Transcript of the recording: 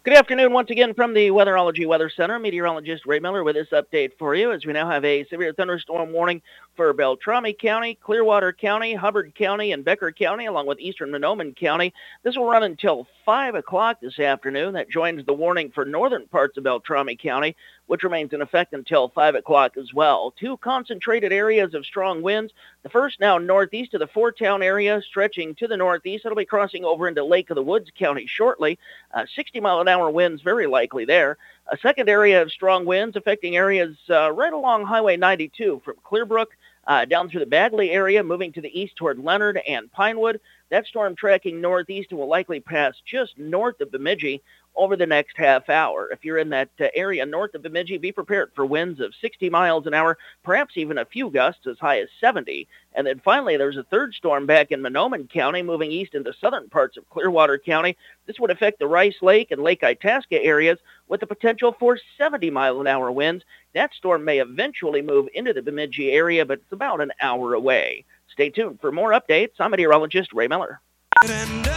Good afternoon once again from the Weatherology Weather Center. Meteorologist Ray Miller with this update for you as we now have a severe thunderstorm warning for Beltrami County, Clearwater County, Hubbard County, and Becker County, along with eastern Mahnomen County. This will run until 5 o'clock this afternoon. That joins the warning for northern parts of Beltrami County, which remains in effect until 5 o'clock as well. Two concentrated areas of strong winds. The first now northeast of the Four-Town area, stretching to the northeast. It'll be crossing over into Lake of the Woods County shortly. 60-mile-an-hour winds very likely there. A second area of strong winds affecting areas right along Highway 92 from Clearbrook down through the Bagley area, moving to the east toward Leonard and Pinewood. That storm tracking northeast and will likely pass just north of Bemidji over the next half hour. If you're in that area north of Bemidji, be prepared for winds of 60 miles an hour, perhaps even a few gusts as high as 70. And then finally, there's a third storm back in Mahnomen County, moving east into southern parts of Clearwater County. This would affect the Rice Lake and Lake Itasca areas with the potential for 70-mile-an-hour winds. That storm may eventually move into the Bemidji area, but it's about an hour away. Stay tuned for more updates. I'm meteorologist Ray Miller.